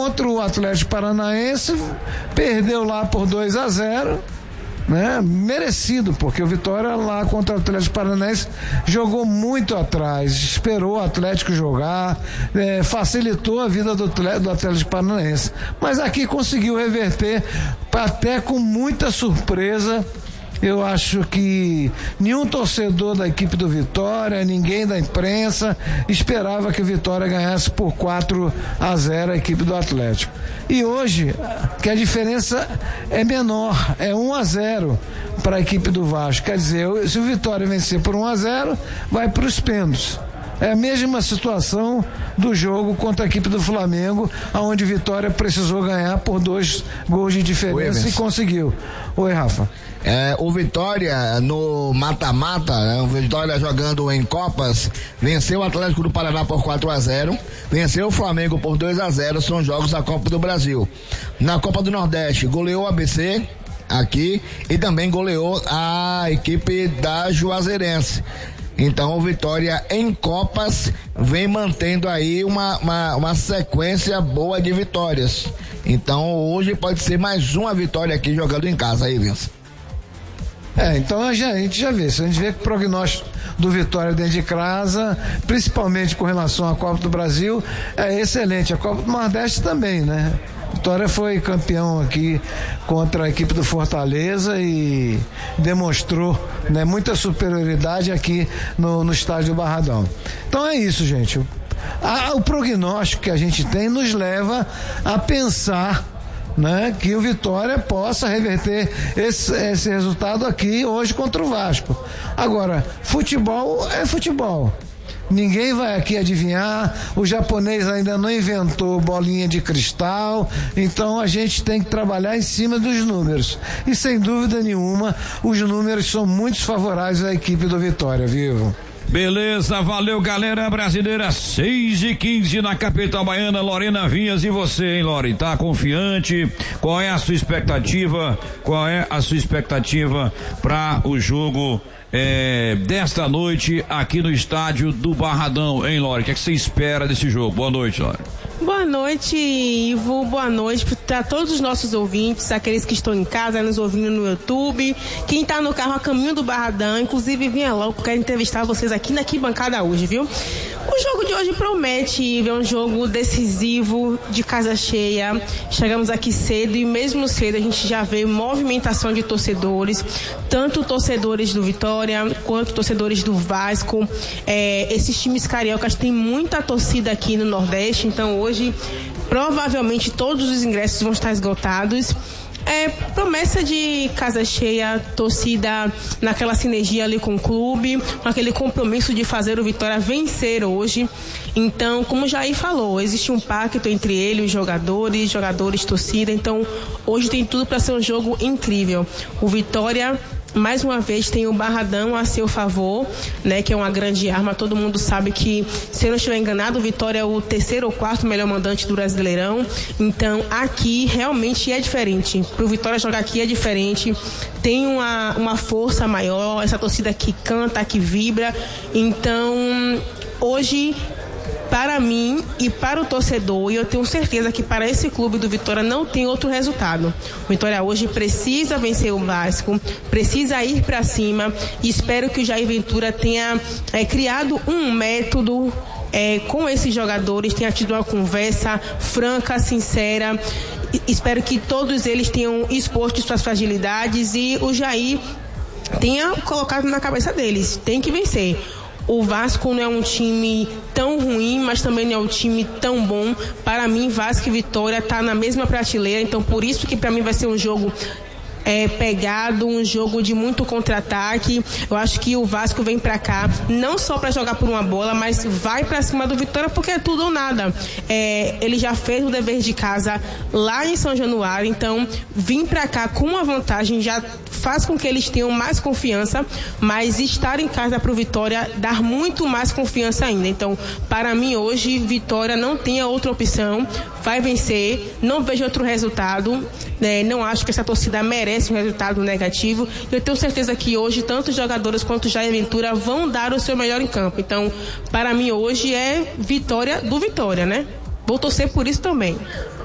contra o Atlético Paranaense, perdeu lá por 2-0, né? Merecido, porque o Vitória lá contra o Atlético Paranaense jogou muito atrás, esperou o Atlético jogar, facilitou a vida do Atlético Paranaense, mas aqui conseguiu reverter, até com muita surpresa. Eu acho que nenhum torcedor da equipe do Vitória, ninguém da imprensa esperava que o Vitória ganhasse por 4-0 a equipe do Atlético. E hoje, que a diferença é menor, é 1-0 para a equipe do Vasco. Quer dizer, se o Vitória vencer por 1-0, vai para os pênaltis. É a mesma situação do jogo contra a equipe do Flamengo, onde o Vitória precisou ganhar por 2 gols de diferença e conseguiu. Oi, Rafa. O Vitória no mata-mata, o Vitória jogando em Copas, venceu o Atlético do Paraná por 4-0, venceu o Flamengo por 2-0, são jogos da Copa do Brasil. Na Copa do Nordeste, goleou o ABC aqui e também goleou a equipe da Juazeirense. Então o Vitória em Copas vem mantendo aí uma sequência boa de vitórias. Então hoje pode ser mais uma vitória aqui jogando em casa aí, Vince. Então a gente já vê, se a gente vê que o prognóstico do Vitória dentro de casa, principalmente com relação à Copa do Brasil, é excelente. A Copa do Nordeste também, né? Vitória foi campeão aqui contra a equipe do Fortaleza e demonstrou, né, muita superioridade aqui no estádio do Barradão. Então é isso, gente. O prognóstico que a gente tem nos leva a pensar, né, que o Vitória possa reverter esse resultado aqui hoje contra o Vasco. Agora, futebol é futebol. Ninguém vai aqui adivinhar, o japonês ainda não inventou bolinha de cristal, então a gente tem que trabalhar em cima dos números. E sem dúvida nenhuma, os números são muito favoráveis à equipe do Vitória, viu? Beleza, valeu, galera brasileira. 6h15 na capital baiana. Lorena Vinhas, e você, hein, Lore? Tá confiante? Qual é a sua expectativa? Qual é a sua expectativa para o jogo desta noite aqui no estádio do Barradão, hein, Lore? O que é que você espera desse jogo? Boa noite, Lore. Boa noite, Ivo. Boa noite para todos os nossos ouvintes, aqueles que estão em casa, nos ouvindo no YouTube, quem está no carro a caminho do Barradão. Inclusive, vinha logo, quero entrevistar vocês aqui na arquibancada hoje, viu? O jogo de hoje promete, Ivo, é um jogo decisivo, de casa cheia. Chegamos aqui cedo e mesmo cedo a gente já vê movimentação de torcedores, tanto torcedores do Vitória quanto torcedores do Vasco. Esses times cariocas têm muita torcida aqui no Nordeste, então hoje provavelmente todos os ingressos vão estar esgotados. Promessa de casa cheia, torcida naquela sinergia ali com o clube, com aquele compromisso de fazer o Vitória vencer hoje. Então, como o Jair falou, existe um pacto entre ele, os jogadores, torcida. Então, hoje tem tudo para ser um jogo incrível. O Vitória, mais uma vez, tem o Barradão a seu favor, né, que é uma grande arma. Todo mundo sabe que, se eu não estiver enganado, o Vitória é o 3º ou 4º melhor mandante do Brasileirão. Então, aqui realmente é diferente. Pro Vitória jogar aqui é diferente. Tem uma força maior, essa torcida que canta, que vibra. Então, hoje, para mim e para o torcedor, e eu tenho certeza que para esse clube do Vitória não tem outro resultado. O Vitória hoje precisa vencer o Vasco, precisa ir para cima, e espero que o Jair Ventura tenha criado um método com esses jogadores, tenha tido uma conversa franca, sincera. Espero que todos eles tenham exposto suas fragilidades e o Jair tenha colocado na cabeça deles, tem que vencer. O Vasco não é um time tão ruim, mas também não é um time tão bom. Para mim, Vasco e Vitória tá na mesma prateleira, então por isso que para mim vai ser um jogo pegado, um jogo de muito contra-ataque. Eu acho que o Vasco vem pra cá não só pra jogar por uma bola, mas vai pra cima do Vitória, porque é tudo ou nada. Ele já fez o dever de casa lá em São Januário, então vir pra cá com uma vantagem já faz com que eles tenham mais confiança, mas estar em casa pro Vitória dar muito mais confiança ainda. Então, para mim hoje, Vitória não tem a outra opção, vai vencer, não vejo outro resultado, não acho que essa torcida merece um resultado negativo. Eu tenho certeza que hoje tanto os jogadores quanto o Jair Ventura vão dar o seu melhor em campo. Então, para mim hoje é vitória do Vitória, né? Vou torcer por isso também.